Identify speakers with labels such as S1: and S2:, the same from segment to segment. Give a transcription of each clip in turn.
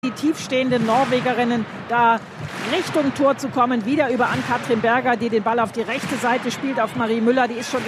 S1: die tiefstehenden Norwegerinnen da Richtung Tor zu kommen. Wieder über Ann-Katrin Berger, die den Ball auf die rechte Seite spielt, auf Marie Müller. Die ist schon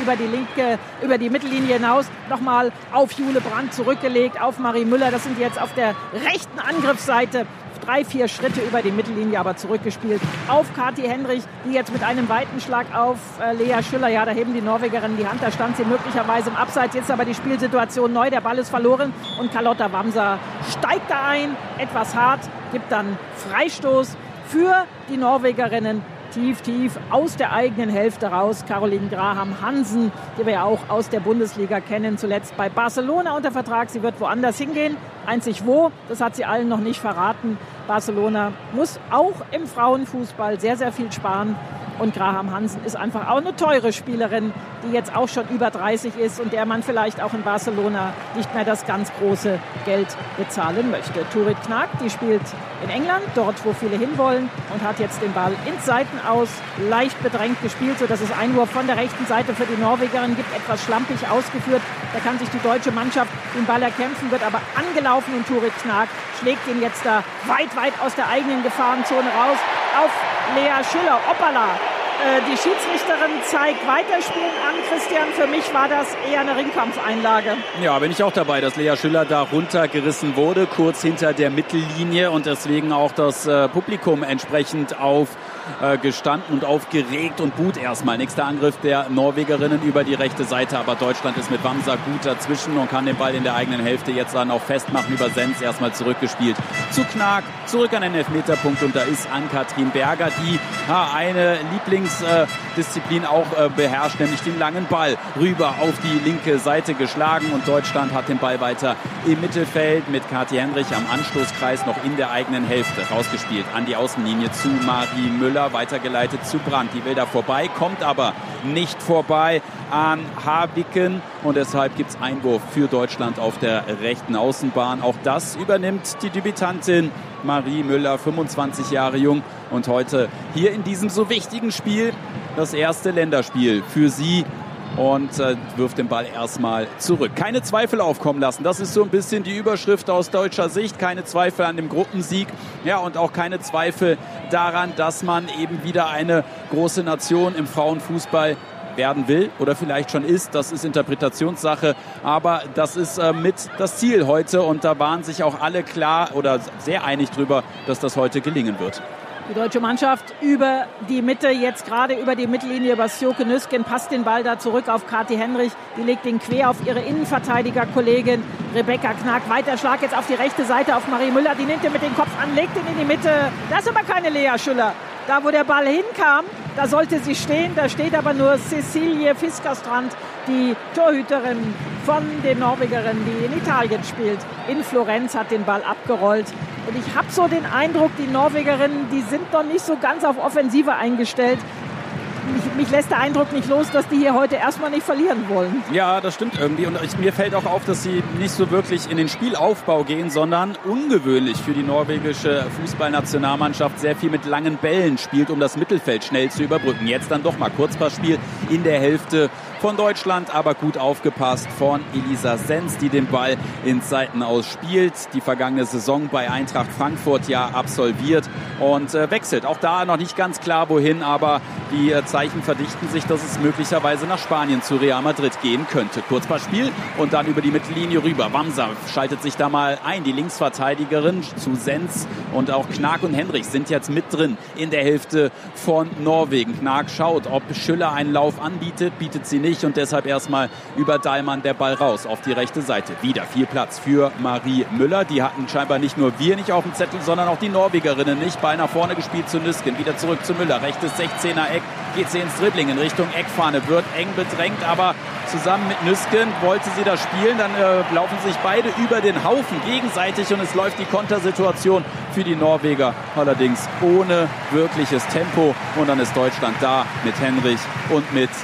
S1: über die Mittellinie hinaus. Nochmal auf Jule Brandt zurückgelegt, auf Marie Müller. Das sind jetzt auf der rechten Angriffsseite 3-4 Schritte über die Mittellinie, aber zurückgespielt auf Kati Henrich, die jetzt mit einem weiten Schlag auf Lea Schüller, ja, da heben die Norwegerinnen die Hand, da stand sie möglicherweise im Abseits, jetzt aber die Spielsituation neu, der Ball ist verloren und Carlotta Wamser steigt da ein, etwas hart, gibt dann Freistoß für die Norwegerinnen, tief aus der eigenen Hälfte raus. Caroline Graham Hansen, die wir ja auch aus der Bundesliga kennen, zuletzt bei Barcelona unter Vertrag. Sie wird woanders hingehen. Einzig wo, das hat sie allen noch nicht verraten. Barcelona muss auch im Frauenfußball sehr, sehr viel sparen. Und Graham Hansen ist einfach auch eine teure Spielerin, die jetzt auch schon über 30 ist und der man vielleicht auch in Barcelona nicht mehr das ganz große Geld bezahlen möchte. Turit Knag, die spielt in England, dort wo viele hinwollen und hat jetzt den Ball ins Seitenaus leicht bedrängt gespielt, sodass es Einwurf von der rechten Seite für die Norwegerin gibt, etwas schlampig ausgeführt. Da kann sich die deutsche Mannschaft den Ball erkämpfen, wird aber angelaufen und Turit Knag schlägt ihn jetzt da weit aus der eigenen Gefahrenzone raus auf Lea Schüller. Hoppala! Die Schiedsrichterin zeigt Weiterspielen an. Christian, für mich war das eher eine Ringkampfeinlage.
S2: Ja, bin ich auch dabei, dass Lea Schüller da runtergerissen wurde, kurz hinter der Mittellinie und deswegen auch das Publikum entsprechend aufgestanden und aufgeregt und buht erstmal. Nächster Angriff der Norwegerinnen über die rechte Seite, aber Deutschland ist mit Wamser gut dazwischen und kann den Ball in der eigenen Hälfte jetzt dann auch festmachen über Sens, erstmal zurückgespielt zu Knag, zurück an den Elfmeterpunkt und da ist Ann-Katrin Berger, die eine Lieblingsdisziplin auch beherrscht, nämlich den langen Ball rüber auf die linke Seite geschlagen und Deutschland hat den Ball weiter im Mittelfeld mit Kati Henrich am Anstoßkreis noch in der eigenen Hälfte rausgespielt an die Außenlinie zu Marie Müller, weitergeleitet zu Brandt. Die will da vorbei, kommt aber nicht vorbei an Habiken und deshalb gibt es Einwurf für Deutschland auf der rechten Außenbahn. Auch das übernimmt die Debütantin Marie Müller, 25 Jahre jung und heute hier in diesem so wichtigen Spiel das erste Länderspiel für sie und wirft den Ball erstmal zurück. Keine Zweifel aufkommen lassen, das ist so ein bisschen die Überschrift aus deutscher Sicht. Keine Zweifel an dem Gruppensieg, ja, und auch keine Zweifel daran, dass man eben wieder eine große Nation im Frauenfußball werden will oder vielleicht schon ist, das ist Interpretationssache, aber das ist mit das Ziel heute und da waren sich auch alle klar oder sehr einig drüber, dass das heute gelingen wird.
S1: Die deutsche Mannschaft über die Mitte, jetzt gerade über die Mittellinie über Sjoke Nüsken, passt den Ball da zurück auf Kati Henrich. Die legt den quer auf ihre Innenverteidigerkollegin Rebecca Knag. Weiter Schlag jetzt auf die rechte Seite auf Marie Müller. Die nimmt ihn mit dem Kopf an, legt ihn in die Mitte. Das ist aber keine Lea Schüller. Da, wo der Ball hinkam, da sollte sie stehen. Da steht aber nur Cecilie Fiskerstrand, die Torhüterin von den Norwegerinnen, die in Italien spielt. In Florenz hat den Ball abgerollt. Und ich habe so den Eindruck, die Norwegerinnen, die sind noch nicht so ganz auf Offensive eingestellt. Mich lässt der Eindruck nicht los, dass die hier heute erstmal nicht verlieren wollen.
S2: Ja, das stimmt irgendwie. Und mir fällt auch auf, dass sie nicht so wirklich in den Spielaufbau gehen, sondern ungewöhnlich für die norwegische Fußballnationalmannschaft sehr viel mit langen Bällen spielt, um das Mittelfeld schnell zu überbrücken. Jetzt dann doch mal Kurzpassspiel in der Hälfte von Deutschland, aber gut aufgepasst von Elisa Sens, die den Ball ins Seitenaus spielt. Die vergangene Saison bei Eintracht Frankfurt ja absolviert und wechselt. Auch da noch nicht ganz klar wohin, aber die Zeichen verdichten sich, dass es möglicherweise nach Spanien zu Real Madrid gehen könnte. Kurzpassspiel und dann über die Mittellinie rüber. Wamser schaltet sich da mal ein. Die Linksverteidigerin zu Sens und auch Knag und Henrich sind jetzt mit drin in der Hälfte von Norwegen. Knag schaut, ob Schüller einen Lauf anbietet, bietet sie nicht und deshalb erstmal über Dahlmann der Ball raus auf die rechte Seite. Wieder viel Platz für Marie Müller. Die hatten scheinbar nicht nur wir nicht auf dem Zettel, sondern auch die Norwegerinnen nicht. Ball nach vorne gespielt zu Nüsken. Wieder zurück zu Müller. Rechtes 16er Eck. Geht sie ins Dribbling in Richtung Eckfahne. Wird eng bedrängt, aber zusammen mit Nüsken wollte sie das spielen. Dann laufen sich beide über den Haufen gegenseitig und es läuft die Kontersituation für die Norweger. Allerdings ohne wirkliches Tempo. Und dann ist Deutschland da mit Henrich und mit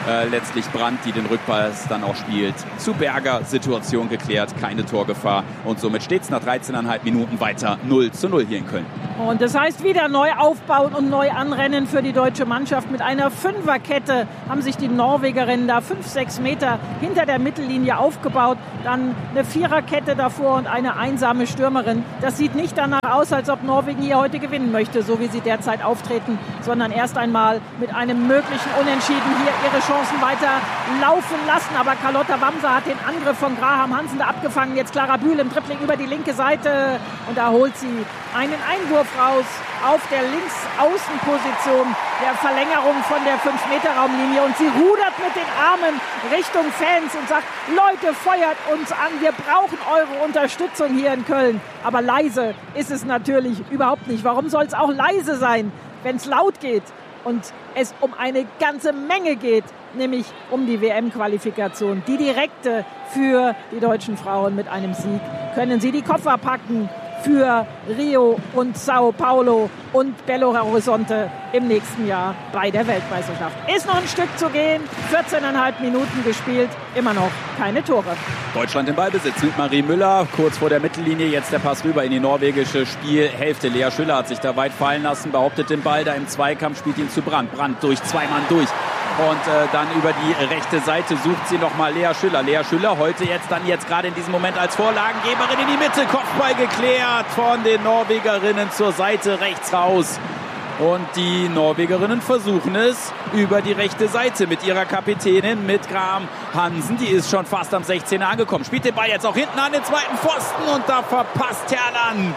S2: letztlich Brandt, die den Rückpass dann auch spielt. Zu Berger, Situation geklärt, keine Torgefahr. Und somit steht es nach 13,5 Minuten weiter 0:0 hier in Köln.
S1: Und das heißt wieder neu aufbauen und neu anrennen für die deutsche Mannschaft. Mit einer Fünferkette haben sich die Norwegerinnen da 5-6 Meter hinter der Mittellinie aufgebaut. Dann eine Viererkette davor und eine einsame Stürmerin. Das sieht nicht danach aus, als ob Norwegen hier heute gewinnen möchte, so wie sie derzeit auftreten, sondern erst einmal mit einem möglichen Unentschieden hier ihre Chancen weiter laufen lassen. Aber Carlotta Wamser hat den Angriff von Graham Hansen da abgefangen. Jetzt Clara Bühl im Dribbling über die linke Seite und da holt sie einen Einwurf raus auf der Linksaußenposition der Verlängerung von der 5-Meter-Raumlinie und sie rudert mit den Armen Richtung Fans und sagt, Leute, feuert uns an, wir brauchen eure Unterstützung hier in Köln. Aber leise ist es natürlich überhaupt nicht. Warum soll es auch leise sein, wenn es laut geht und es um eine ganze Menge geht, nämlich um die WM-Qualifikation, die direkte für die deutschen Frauen. Mit einem Sieg können sie die Koffer packen für Rio und Sao Paulo und Belo Horizonte im nächsten Jahr bei der Weltmeisterschaft. Ist noch ein Stück zu gehen, 14,5 Minuten gespielt, immer noch keine Tore.
S2: Deutschland im Ballbesitz mit Marie Müller, kurz vor der Mittellinie, jetzt der Pass rüber in die norwegische Spielhälfte. Lea Schüller hat sich da weit fallen lassen, behauptet den Ball da im Zweikampf, spielt ihn zu Brandt. Brandt durch, zwei Mann durch. Und dann über die rechte Seite sucht sie nochmal Lea Schüller. Lea Schüller heute jetzt gerade in diesem Moment als Vorlagengeberin in die Mitte. Kopfball geklärt von den Norwegerinnen zur Seite rechts raus. Und die Norwegerinnen versuchen es über die rechte Seite mit ihrer Kapitänin, mit Graham Hansen. Die ist schon fast am 16er angekommen. Spielt den Ball jetzt auch hinten an den zweiten Pfosten und da verpasst Herrland.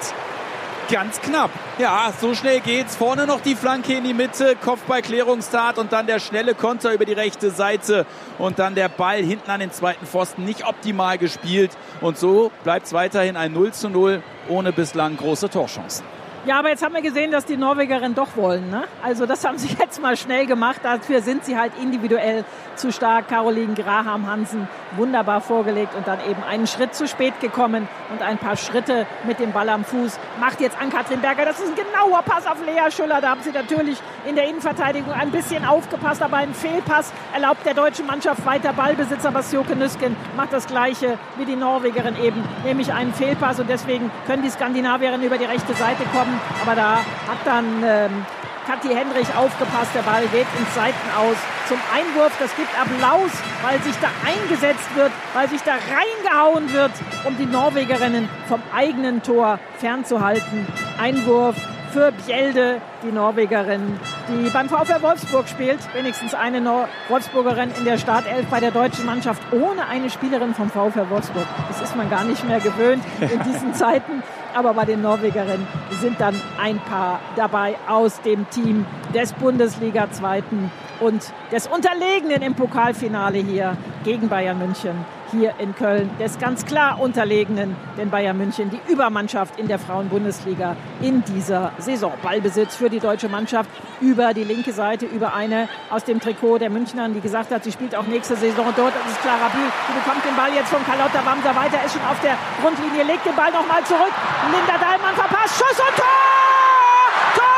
S2: Ganz knapp. Ja, so schnell geht's. Vorne noch die Flanke in die Mitte, Kopfballklärungstat und dann der schnelle Konter über die rechte Seite und dann der Ball hinten an den zweiten Pfosten. Nicht optimal gespielt und so bleibt es weiterhin ein 0:0 ohne bislang große Torchancen.
S1: Ja, aber jetzt haben wir gesehen, dass die Norwegerinnen doch wollen, ne? Also das haben sie jetzt mal schnell gemacht. Dafür sind sie halt individuell zu stark. Caroline Graham Hansen wunderbar vorgelegt und dann eben einen Schritt zu spät gekommen und ein paar Schritte mit dem Ball am Fuß. Macht jetzt Ann-Kathrin Berger. Das ist ein genauer Pass auf Lea Schüller. Da haben sie natürlich in der Innenverteidigung ein bisschen aufgepasst, aber ein Fehlpass erlaubt der deutschen Mannschaft weiter Ballbesitz. Aber Sjoke Nüsken macht das Gleiche wie die Norwegerin eben, nämlich einen Fehlpass und deswegen können die Skandinavierinnen über die rechte Seite kommen. Aber da hat dann Kathi Hendrich aufgepasst. Der Ball geht ins Seitenaus zum Einwurf. Das gibt Applaus, weil sich da eingesetzt wird, weil sich da reingehauen wird, um die Norwegerinnen vom eigenen Tor fernzuhalten. Einwurf für Bjelde, die Norwegerin, die beim VfL Wolfsburg spielt. Wenigstens eine Wolfsburgerin in der Startelf bei der deutschen Mannschaft ohne eine Spielerin vom VfL Wolfsburg. Das ist man gar nicht mehr gewöhnt in diesen Zeiten. Aber bei den Norwegerinnen sind dann ein paar dabei aus dem Team des Bundesliga-Zweiten und des Unterlegenen im Pokalfinale hier gegen Bayern München. Hier in Köln des ganz klar Unterlegenen, denn Bayern München die Übermannschaft in der Frauen-Bundesliga in dieser Saison. Ballbesitz für die deutsche Mannschaft über die linke Seite, über eine aus dem Trikot der Münchnern, die gesagt hat, sie spielt auch nächste Saison dort. Das ist Clara Bühl, die bekommt den Ball jetzt von Carlotta Wamser weiter, ist schon auf der Grundlinie, legt den Ball nochmal zurück. Linda Dahlmann verpasst, Schuss und Tor!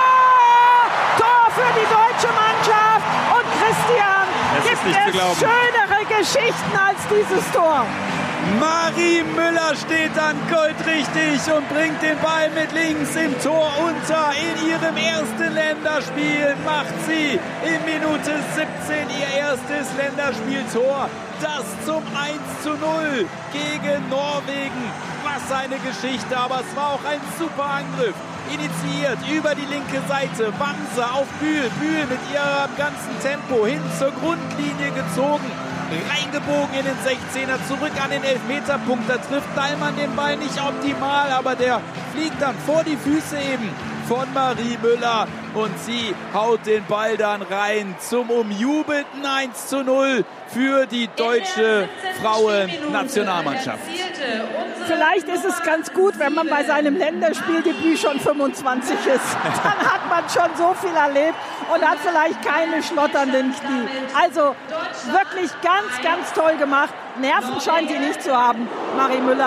S1: Tor! Tor für die deutsche Mannschaft und Christian, gibt es schönere Geschichten als dieses Tor.
S2: Marie Müller steht dann goldrichtig und bringt den Ball mit links im Tor unter. In ihrem ersten Länderspiel macht sie in Minute 17 ihr erstes Länderspieltor. Das zum 1:0 gegen Norwegen. Was eine Geschichte, aber es war auch ein super Angriff. Initiiert über die linke Seite, Wamser auf Bühl. Bühl mit ihrem ganzen Tempo hin zur Grundlinie gezogen. Reingebogen in den 16er, zurück an den Elfmeterpunkt. Da trifft Dahlmann den Ball nicht optimal, aber der fliegt dann vor die Füße eben von Marie Müller und sie haut den Ball dann rein zum umjubelten 1:0 für die deutsche Frauennationalmannschaft.
S1: Vielleicht ist es ganz gut, wenn man bei seinem Länderspieldebüt schon 25 ist. Dann hat man schon so viel erlebt und hat vielleicht keine schlotternden Knie. Also wirklich ganz, ganz toll gemacht. Nerven scheint sie nicht zu haben, Marie Müller.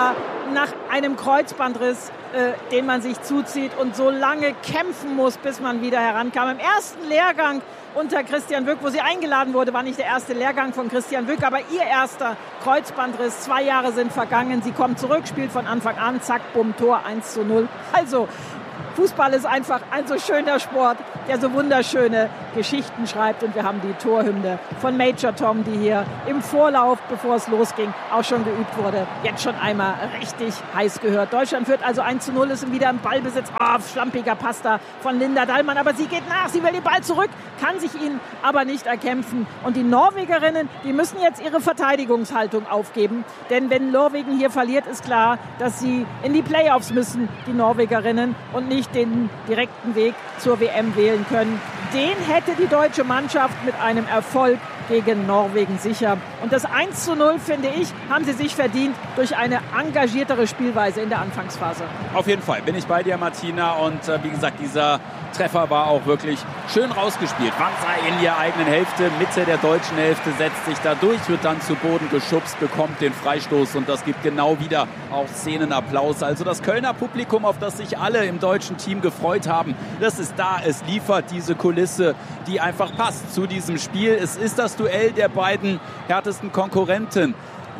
S1: nach einem Kreuzbandriss, den man sich zuzieht und so lange kämpfen muss, bis man wieder herankam. Im ersten Lehrgang unter Christian Wück, wo sie eingeladen wurde, war nicht der erste Lehrgang von Christian Wück, aber ihr erster Kreuzbandriss. 2 Jahre sind vergangen. Sie kommt zurück, spielt von Anfang an, zack, bumm, Tor 1:0. Also, Fußball ist einfach ein so schöner Sport, der so wunderschöne Geschichten schreibt. Und wir haben die Torhymne von Major Tom, die hier im Vorlauf, bevor es losging, auch schon geübt wurde, jetzt schon einmal richtig heiß gehört. Deutschland führt also 1:0, ist wieder im Ballbesitz. Schlampiger Pass da von Linda Dallmann. Aber sie geht nach, sie will den Ball zurück, kann sich ihn aber nicht erkämpfen. Und die Norwegerinnen, die müssen jetzt ihre Verteidigungshaltung aufgeben. Denn wenn Norwegen hier verliert, ist klar, dass sie in die Playoffs müssen, die Norwegerinnen, und nicht den direkten Weg zur WM wählen können. Den hätte die deutsche Mannschaft mit einem Erfolg gegen Norwegen sicher. Und das 1:0, finde ich, haben sie sich verdient durch eine engagiertere Spielweise in der Anfangsphase.
S2: Auf jeden Fall bin ich bei dir, Martina. Und wie gesagt, dieser Treffer war auch wirklich schön rausgespielt. Wannsei in ihrer eigenen Hälfte, Mitte der deutschen Hälfte, setzt sich da durch, wird dann zu Boden geschubst, bekommt den Freistoß und das gibt genau wieder auch Szenenapplaus. Also das Kölner Publikum, auf das sich alle im deutschen Team gefreut haben, das ist da. Es liefert diese Kulisse, die einfach passt zu diesem Spiel. Es ist das Duell der beiden härtesten Konkurrenten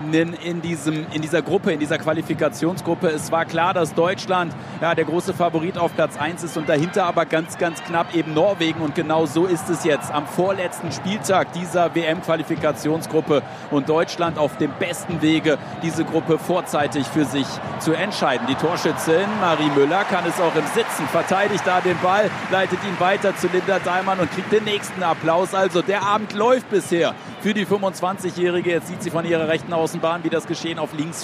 S2: in dieser Gruppe, in dieser Qualifikationsgruppe. Es war klar, dass Deutschland der große Favorit auf Platz 1 ist und dahinter aber ganz, ganz knapp eben Norwegen. Und genau so ist es jetzt am vorletzten Spieltag dieser WM-Qualifikationsgruppe und Deutschland auf dem besten Wege, diese Gruppe vorzeitig für sich zu entscheiden. Die Torschützin Marie Müller kann es auch im Sitzen, verteidigt da den Ball, leitet ihn weiter zu Linda Dallmann und kriegt den nächsten Applaus. Also der Abend läuft bisher für die 25-Jährige. Jetzt sieht sie von ihrer rechten Außenbahn, wie das Geschehen auf links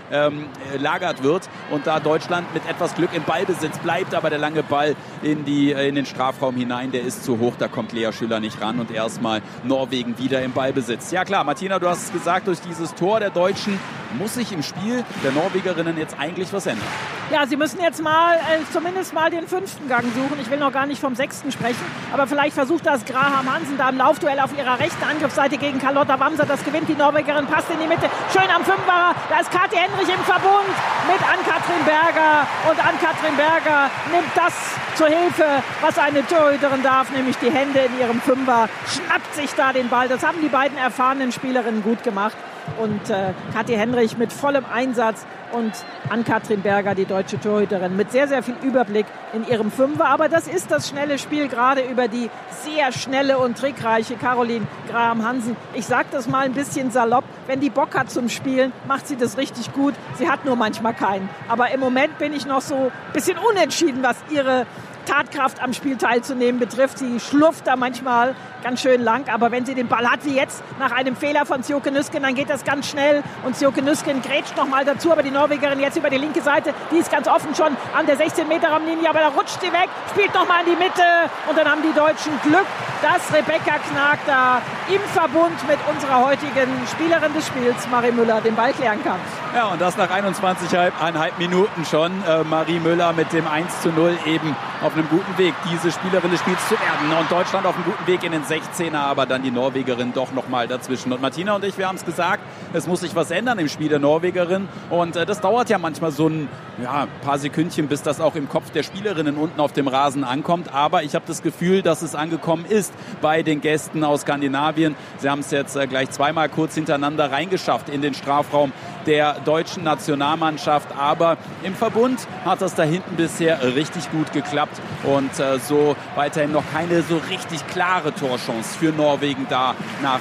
S2: verlagert wird. Und da Deutschland mit etwas Glück im Ballbesitz bleibt, aber der lange Ball in den Strafraum hinein, der ist zu hoch. Da kommt Lea Schüller nicht ran und erstmal Norwegen wieder im Ballbesitz. Ja klar, Martina, du hast es gesagt, durch dieses Tor der Deutschen muss sich im Spiel der Norwegerinnen jetzt eigentlich was ändern.
S1: Ja, sie müssen jetzt zumindest mal den 5. Gang suchen. Ich will noch gar nicht vom 6. sprechen, aber vielleicht versucht das Graham Hansen da im Laufduell auf ihrer rechten Angriffsseite gegen Carlotta Wamser. Das gewinnt die Norwegerin, passt in die Mitte. Schön am 5er. Da ist Kathi Hendrich im Verbund mit Ann-Kathrin Berger. Und Ann-Kathrin Berger nimmt das zur Hilfe, was eine Torhüterin darf, nämlich die Hände in ihrem 5er. Schnappt sich da den Ball. Das haben die beiden erfahrenen Spielerinnen gut gemacht. Und Kathi Hendrich mit vollem Einsatz und Ann-Kathrin Berger, die deutsche Torhüterin, mit sehr, sehr viel Überblick in ihrem 5er. Aber das ist das schnelle Spiel, gerade über die sehr schnelle und trickreiche Caroline Graham Hansen. Ich sage das mal ein bisschen salopp, wenn die Bock hat zum Spielen, macht sie das richtig gut. Sie hat nur manchmal keinen. Aber im Moment bin ich noch so ein bisschen unentschieden, was ihre Tatkraft am Spiel teilzunehmen betrifft. Sie schlurft da manchmal ganz schön lang, aber wenn sie den Ball hat, wie jetzt nach einem Fehler von Sjoeke Nüsken, dann geht das ganz schnell und Sjoeke Nüsken grätscht noch mal dazu, aber die Norwegerin jetzt über die linke Seite, die ist ganz offen schon an der 16-Meter-Raumlinie, aber da rutscht sie weg, spielt noch mal in die Mitte und dann haben die Deutschen Glück, dass Rebecca Knag da im Verbund mit unserer heutigen Spielerin des Spiels, Marie Müller, den Ball klären kann.
S2: Ja, und das nach 21,5 Minuten schon. Marie Müller mit dem 1:0 eben auf einem guten Weg, diese Spielerin des Spiels zu werden. Und Deutschland auf einem guten Weg in den 16er, aber dann die Norwegerin doch nochmal dazwischen. Und Martina und ich, wir haben es gesagt, es muss sich was ändern im Spiel der Norwegerin. Und das dauert ja manchmal so ein paar Sekündchen, bis das auch im Kopf der Spielerinnen unten auf dem Rasen ankommt. Aber ich habe das Gefühl, dass es angekommen ist bei den Gästen aus Skandinavien. Sie haben es jetzt gleich zweimal kurz hintereinander reingeschafft in den Strafraum der deutschen Nationalmannschaft. Aber im Verbund hat das da hinten bisher richtig gut geklappt. Und so weiterhin noch keine so richtig klare Torchance für Norwegen da nach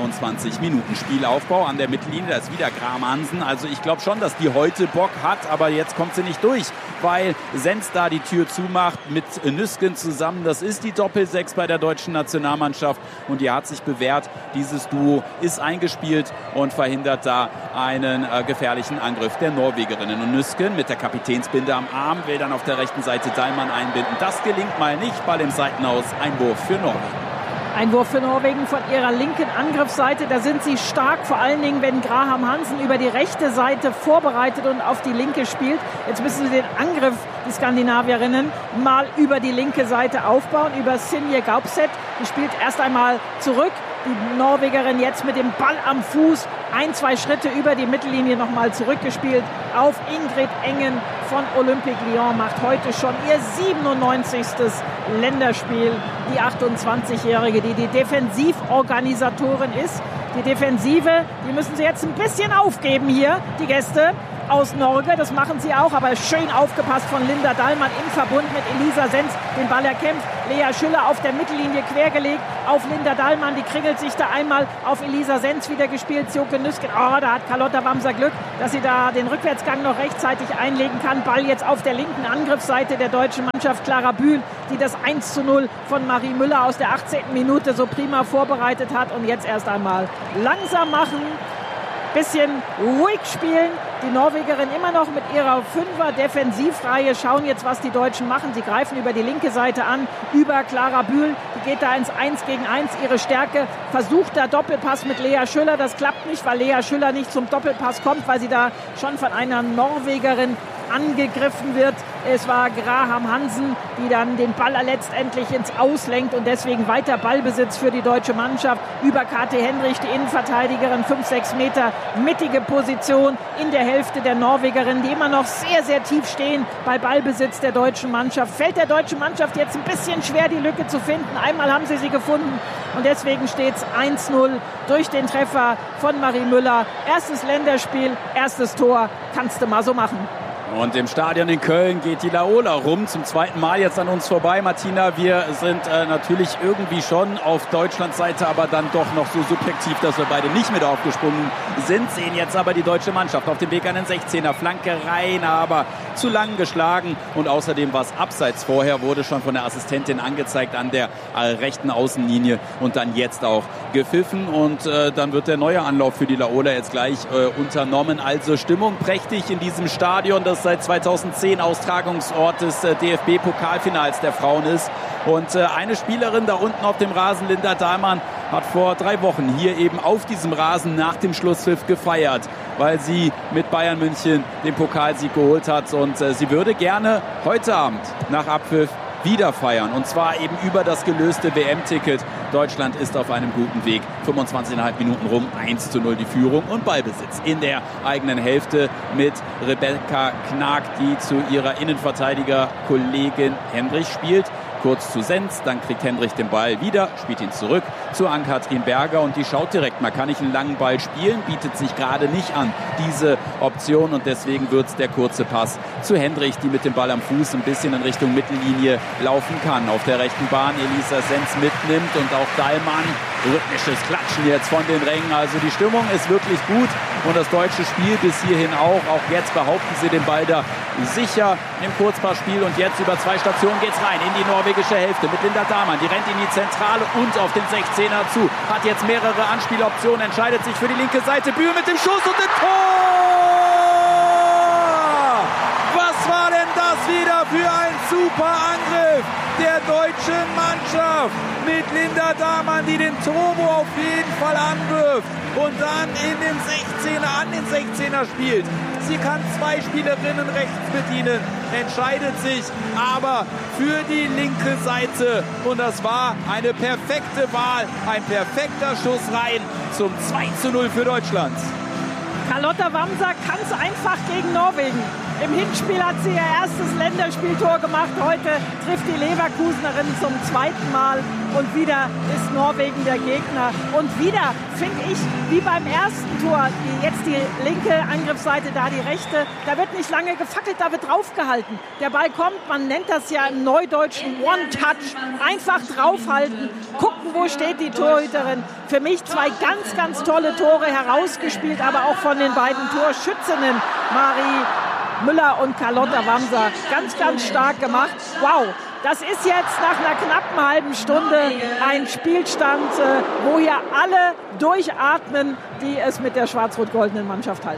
S2: 22 Minuten Spielaufbau an der Mittellinie. Da ist wieder Graham Hansen. Also ich glaube schon, dass die heute Bock hat, aber jetzt kommt sie nicht durch, weil Sens da die Tür zumacht mit Nüsken zusammen. Das ist die Doppel-6 bei der deutschen Nationalmannschaft und die hat sich bewährt. Dieses Duo ist eingespielt und verhindert da einen gefährlichen Angriff der Norwegerinnen. Und Nüsken mit der Kapitänsbinde am Arm will dann auf der rechten Seite Dallmann einbinden. Das gelingt mal nicht. Ball im Seitenaus. Einwurf für Norwegen.
S1: Einwurf für Norwegen von ihrer linken Angriffsseite. Da sind sie stark, vor allen Dingen, wenn Graham Hansen über die rechte Seite vorbereitet und auf die linke spielt. Jetzt müssen sie den Angriff, die Skandinavierinnen, mal über die linke Seite aufbauen, über Sinje Gaupset. Die spielt erst einmal zurück Die Norwegerin jetzt mit dem Ball am Fuß 1-2 Schritte über die Mittellinie nochmal zurückgespielt auf Ingrid Engen von Olympique Lyon, macht heute schon ihr 97. Länderspiel. Die 28-Jährige, die Defensivorganisatorin ist. Die Defensive, die müssen sie jetzt ein bisschen aufgeben hier, die Gäste aus Norge. Das machen sie auch, aber schön aufgepasst von Linda Dahlmann im Verbund mit Elisa Senz. Den Ball erkämpft. Lea Schüller auf der Mittellinie quergelegt auf Linda Dahlmann. Die kringelt sich da einmal auf Elisa Senz wieder gespielt. Sjoke Nüsken. Oh, da hat Carlotta Wamser Glück, dass sie da den Rückwärtsgang noch rechtzeitig einlegen kann. Ball jetzt auf der linken Angriffsseite der deutschen Mannschaft. Clara Bühl, die das 1:0 von Marie Müller aus der 18. Minute so prima vorbereitet hat. Und jetzt erst einmal langsam machen, bisschen ruhig spielen. Die Norwegerin immer noch mit ihrer 5er-Defensivreihe schauen jetzt, was die Deutschen machen. Sie greifen über die linke Seite an, über Clara Bühl. Die geht da ins 1 gegen 1, ihre Stärke. Versucht da Doppelpass mit Lea Schüller. Das klappt nicht, weil Lea Schüller nicht zum Doppelpass kommt, weil sie da schon von einer Norwegerin angegriffen wird. Es war Graham Hansen, die dann den Ball letztendlich ins Auslenkt und deswegen weiter Ballbesitz für die deutsche Mannschaft. Über Kati Henrich, die Innenverteidigerin, 5-6 Meter mittige Position in der Hälfte der Norwegerin, die immer noch sehr, sehr tief stehen bei Ballbesitz der deutschen Mannschaft. Fällt der deutschen Mannschaft jetzt ein bisschen schwer, die Lücke zu finden. Einmal haben sie gefunden und deswegen steht es 1:0 durch den Treffer von Marie Müller. Erstes Länderspiel, erstes Tor, kannst du mal so machen.
S2: Und im Stadion in Köln geht die Laola rum, zum zweiten Mal jetzt an uns vorbei. Martina, wir sind natürlich irgendwie schon auf Deutschlands Seite, aber dann doch noch so subjektiv, dass wir beide nicht mit aufgesprungen sind. Sehen jetzt aber die deutsche Mannschaft auf dem Weg an den 16er. Flanke rein, aber zu lang geschlagen. Und außerdem war es abseits vorher, wurde schon von der Assistentin angezeigt an der rechten Außenlinie und dann jetzt auch gepfiffen. Und dann wird der neue Anlauf für die Laola jetzt gleich unternommen. Also Stimmung prächtig in diesem Stadion, das seit 2010 Austragungsort des DFB-Pokalfinals der Frauen ist. Und eine Spielerin da unten auf dem Rasen, Linda Dahlmann, hat vor 3 Wochen hier eben auf diesem Rasen nach dem Schlusspfiff gefeiert, weil sie mit Bayern München den Pokalsieg geholt hat. Und sie würde gerne heute Abend nach Abpfiff wieder feiern. Und zwar eben über das gelöste WM-Ticket. Deutschland ist auf einem guten Weg. 25,5 Minuten rum, 1:0 die Führung und Ballbesitz in der eigenen Hälfte mit Rebecca Knag, die zu ihrer Innenverteidiger-Kollegin Hendrich spielt. Kurz zu Senz, dann kriegt Hendrich den Ball wieder, spielt ihn zurück zu Ann-Kathrin Berger und die schaut direkt mal, kann ich einen langen Ball spielen, bietet sich gerade nicht an, diese Option, und deswegen wird es der kurze Pass zu Hendrich, die mit dem Ball am Fuß ein bisschen in Richtung Mittellinie laufen kann. Auf der rechten Bahn Elisa Senz mitnimmt und auch Dahlmann, rhythmisches Klatschen jetzt von den Rängen, also die Stimmung ist wirklich gut und das deutsche Spiel bis hierhin auch jetzt behaupten sie den Ball da sicher im Kurzpassspiel und jetzt über 2 Stationen geht's rein in die norwegische Hälfte mit Linda Dahlmann, die rennt in die Zentrale und auf den 16er zu, hat jetzt mehrere Anspieloptionen, entscheidet sich für die linke Seite, Bühl mit dem Schuss und dem Tor! Was war denn das wieder für ein super Angriff der deutschen Mannschaft mit Linda Dahlmann, die den Turbo auf jeden Fall anwirft und dann in dem 16er an den 16er spielt. Sie kann 2 Spielerinnen rechts bedienen, entscheidet sich aber für die linke Seite und das war eine perfekte Wahl, ein perfekter Schuss rein zum 2:0 für Deutschland.
S1: Carlotta Wamser kann es einfach gegen Norwegen. Im Hinspiel hat sie ihr erstes Länderspieltor gemacht. Heute trifft die Leverkusenerin zum 2. Mal. Und wieder ist Norwegen der Gegner. Und wieder, finde ich, wie beim ersten Tor, jetzt die linke Angriffsseite, da die rechte, da wird nicht lange gefackelt, da wird draufgehalten. Der Ball kommt, man nennt das ja im Neudeutschen One-Touch. Einfach draufhalten, gucken, wo steht die Torhüterin. Für mich 2 ganz, ganz tolle Tore herausgespielt, aber auch von den beiden Torschützinnen, Marie Müller und Carlotta Wamser. Ganz, ganz stark gemacht. Wow, das ist jetzt nach einer knappen halben Stunde ein Spielstand, wo hier alle durchatmen, die es mit der schwarz-rot-goldenen Mannschaft halten.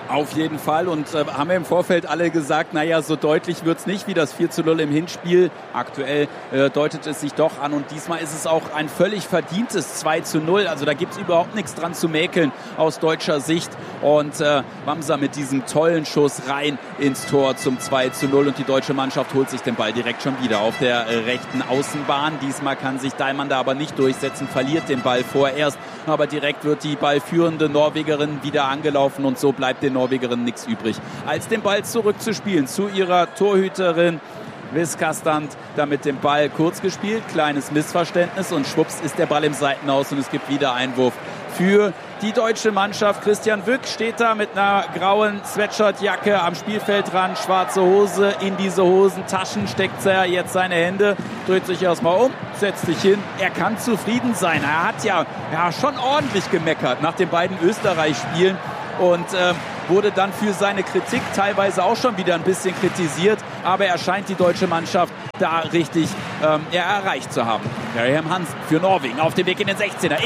S2: Auf jeden Fall und haben wir im Vorfeld alle gesagt, naja, so deutlich wird's nicht wie das 4:0 im Hinspiel. Aktuell deutet es sich doch an und diesmal ist es auch ein völlig verdientes 2:0. Also da gibt's überhaupt nichts dran zu mäkeln aus deutscher Sicht. Und Wamser mit diesem tollen Schuss rein ins Tor zum 2:0 und die deutsche Mannschaft holt sich den Ball direkt schon wieder auf der rechten Außenbahn. Diesmal kann sich Dallmann da aber nicht durchsetzen, verliert den Ball vorerst, aber direkt wird die ballführende Norwegerin wieder angelaufen und so bleibt den Norwegerinnen nichts übrig, als den Ball zurückzuspielen zu ihrer Torhüterin Viskastand, damit den Ball kurz gespielt, kleines Missverständnis und schwupps ist der Ball im Seitenaus und es gibt wieder Einwurf für die deutsche Mannschaft. Christian Wück steht da mit einer grauen Sweatshirtjacke am Spielfeldrand, schwarze Hose, in diese Hosentaschen steckt er jetzt seine Hände, dreht sich erstmal um, setzt sich hin. Er kann zufrieden sein. Er hat ja schon ordentlich gemeckert nach den beiden Österreich-Spielen und wurde dann für seine Kritik teilweise auch schon wieder ein bisschen kritisiert, aber er scheint die deutsche Mannschaft da richtig erreicht zu haben. Graham Hansen für Norwegen auf dem Weg in den 16er,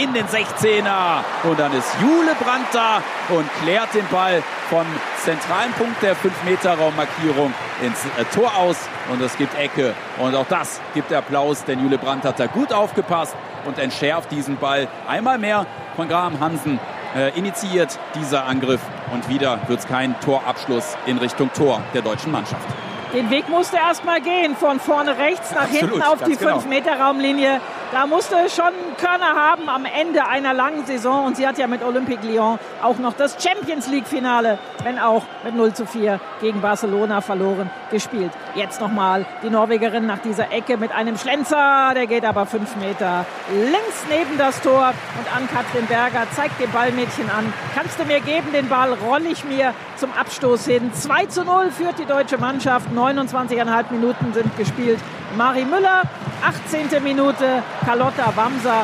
S2: und dann ist Jule Brandt da und klärt den Ball vom zentralen Punkt der 5-Meter-Raummarkierung ins Tor aus und es gibt Ecke und auch das gibt Applaus, denn Jule Brandt hat da gut aufgepasst und entschärft diesen Ball einmal mehr von Graham Hansen. Initiiert dieser Angriff und wieder wird es kein Torabschluss in Richtung Tor der deutschen Mannschaft.
S1: Den Weg musste erst mal gehen, von vorne rechts nach hinten auf die 5-Meter-Raumlinie. Da musste schon Körner haben am Ende einer langen Saison. Und sie hat ja mit Olympique Lyon auch noch das Champions-League-Finale, wenn auch mit 0:4 gegen Barcelona verloren, gespielt. Jetzt nochmal die Norwegerin nach dieser Ecke mit einem Schlenzer. Der geht aber 5 Meter links neben das Tor. Und Ann-Kathrin Berger zeigt dem Ballmädchen an. Kannst du mir geben, den Ball rolle ich mir zum Abstoß hin. 2:0 führt die deutsche Mannschaft. 29,5 Minuten sind gespielt. Marie Müller, 18. Minute, Carlotta Wamser,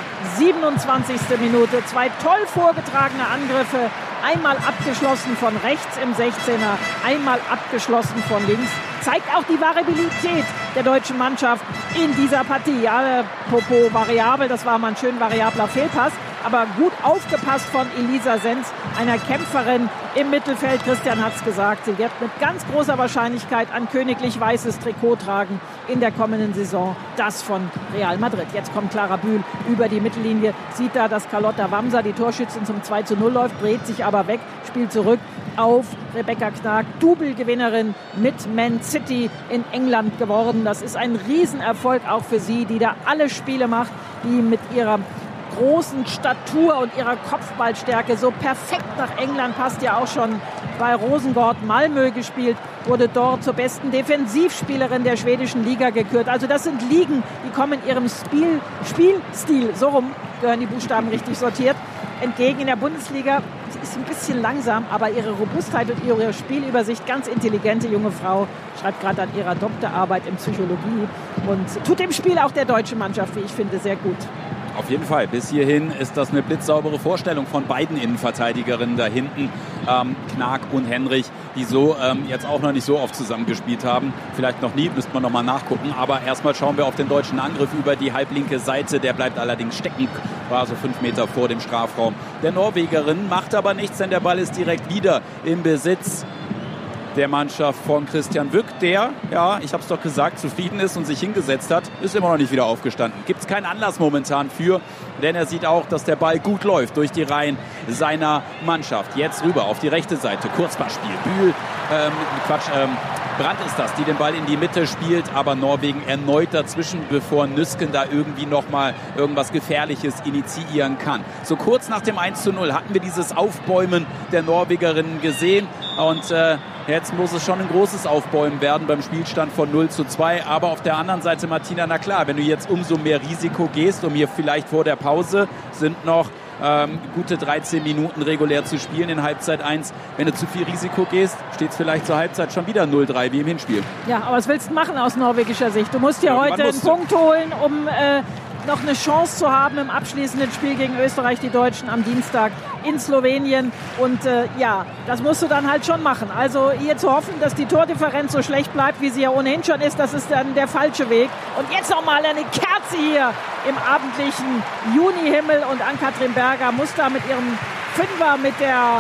S1: 27. Minute. 2 toll vorgetragene Angriffe. Einmal abgeschlossen von rechts im 16er, einmal abgeschlossen von links. Zeigt auch die Variabilität der deutschen Mannschaft in dieser Partie. Ja, Popo variabel, das war mal ein schön variabler Fehlpass. Aber gut aufgepasst von Elisa Senz, einer Kämpferin im Mittelfeld. Christian hat es gesagt, sie wird mit ganz großer Wahrscheinlichkeit ein königlich weißes Trikot tragen in der kommenden Saison. Das von Real Madrid. Jetzt kommt Clara Bühl über die Mittellinie, sieht da, dass Carlotta Wamser, die Torschützin, zum 2:0 läuft, dreht sich aber weg, spielt zurück auf Rebecca Knag, Double-Gewinnerin mit Man City in England geworden. Das ist ein Riesenerfolg auch für sie, die da alle Spiele macht, die mit ihrer großen Statur und ihrer Kopfballstärke so perfekt nach England passt, ja auch schon bei Rosengård Malmö gespielt, wurde dort zur besten Defensivspielerin der schwedischen Liga gekürt. Also das sind Ligen, die kommen ihrem Spielstil, so rum gehören die Buchstaben richtig sortiert, entgegen in der Bundesliga. Sie ist ein bisschen langsam, aber ihre Robustheit und ihre Spielübersicht, ganz intelligente junge Frau, schreibt gerade an ihrer Doktorarbeit in Psychologie und tut dem Spiel auch der deutschen Mannschaft, wie ich finde, sehr gut.
S2: Auf jeden Fall. Bis hierhin ist das eine blitzsaubere Vorstellung von beiden Innenverteidigerinnen da hinten, Knag und Henrich, die so jetzt auch noch nicht so oft zusammengespielt haben. Vielleicht noch nie, müsste man noch mal nachgucken. Aber erstmal schauen wir auf den deutschen Angriff über die halblinke Seite. Der bleibt allerdings stecken, war so 5 Meter vor dem Strafraum der Norwegerin. Macht aber nichts, denn der Ball ist direkt wieder im Besitz der Mannschaft von Christian Wück, der, ja, ich habe es doch gesagt, zufrieden ist und sich hingesetzt hat, ist immer noch nicht wieder aufgestanden. Gibt es keinen Anlass momentan für, denn er sieht auch, dass der Ball gut läuft durch die Reihen seiner Mannschaft. Jetzt rüber auf die rechte Seite, Kurzpassspiel. Bühl, Brandt ist das, die den Ball in die Mitte spielt, aber Norwegen erneut dazwischen, bevor Nüsken da irgendwie nochmal irgendwas Gefährliches initiieren kann. So kurz nach dem 1:0 hatten wir dieses Aufbäumen der Norwegerinnen gesehen und jetzt muss es schon ein großes Aufbäumen werden beim Spielstand von 0:2. Aber auf der anderen Seite, Martina, na klar, wenn du jetzt umso mehr Risiko gehst, um hier vielleicht vor der Pause sind noch gute 13 Minuten regulär zu spielen in Halbzeit 1. Wenn du zu viel Risiko gehst, steht es vielleicht zur Halbzeit schon wieder 0:3 wie im Hinspiel.
S1: Ja, aber was willst du machen aus norwegischer Sicht? Du musst ja heute einen Punkt holen, um noch eine Chance zu haben im abschließenden Spiel gegen Österreich, die Deutschen am Dienstag in Slowenien. Und ja, das musst du dann halt schon machen. Also hier zu hoffen, dass die Tordifferenz so schlecht bleibt, wie sie ja ohnehin schon ist, das ist dann der falsche Weg. Und jetzt nochmal eine Kerze hier im abendlichen Junihimmel. Und Ann-Kathrin Berger muss da mit ihrem Fünfer mit der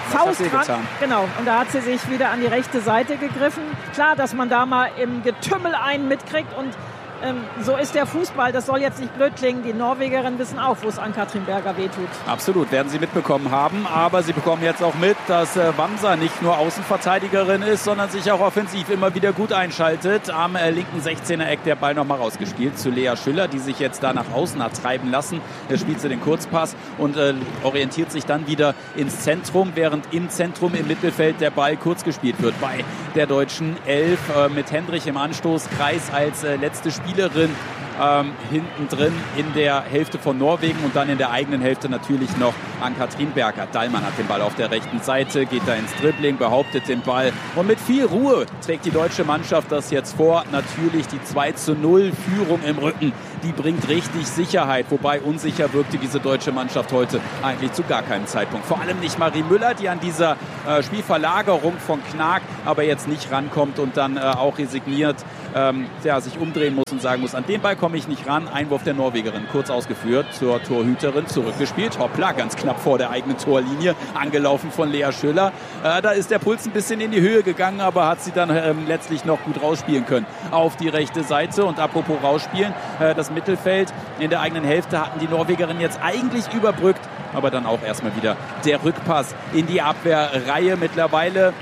S1: Faust ran. Genau, und da hat sie sich wieder an die rechte Seite gegriffen. Klar, dass man da mal im Getümmel einen mitkriegt und so ist der Fußball, das soll jetzt nicht blöd klingen. Die Norwegerinnen wissen auch, wo es Ann-Katrin Berger wehtut.
S2: Absolut, werden sie mitbekommen haben. Aber sie bekommen jetzt auch mit, dass Wamser nicht nur Außenverteidigerin ist, sondern sich auch offensiv immer wieder gut einschaltet. Am linken 16er-Eck der Ball nochmal rausgespielt zu Lea Schüller, die sich jetzt da nach außen hat treiben lassen. Da spielt sie den Kurzpass und orientiert sich dann wieder ins Zentrum, während im Zentrum im Mittelfeld der Ball kurz gespielt wird bei der deutschen Elf mit Hendrich im Anstoßkreis als letzte Spielerin hinten drin in der Hälfte von Norwegen und dann in der eigenen Hälfte natürlich noch Ann-Katrin Berger. Dallmann hat den Ball auf der rechten Seite, geht da ins Dribbling, behauptet den Ball und mit viel Ruhe trägt die deutsche Mannschaft das jetzt vor. Natürlich die 2:0 Führung im Rücken, die bringt richtig Sicherheit, wobei unsicher wirkte diese deutsche Mannschaft heute eigentlich zu gar keinem Zeitpunkt. Vor allem nicht Marie Müller, die an dieser Spielverlagerung von Knag aber jetzt nicht rankommt und dann auch resigniert sich umdrehen muss und sagen muss, an den Ball komme ich nicht ran. Einwurf der Norwegerin, kurz ausgeführt zur Torhüterin, zurückgespielt. Hoppla, ganz knapp vor der eigenen Torlinie, angelaufen von Lea Schüller. Da ist der Puls ein bisschen in die Höhe gegangen, aber hat sie dann letztlich noch gut rausspielen können auf die rechte Seite. Und apropos rausspielen, das Mittelfeld in der eigenen Hälfte hatten die Norwegerinnen jetzt eigentlich überbrückt, aber dann auch erstmal wieder der Rückpass in die Abwehrreihe. Mittlerweile